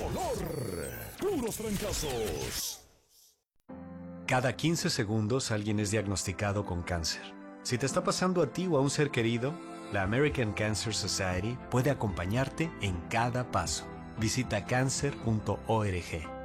color. Puros trancazos. Cada 15 segundos alguien es diagnosticado con cáncer. Si te está pasando a ti o a un ser querido, la American Cancer Society puede acompañarte en cada paso. Visita cancer.org.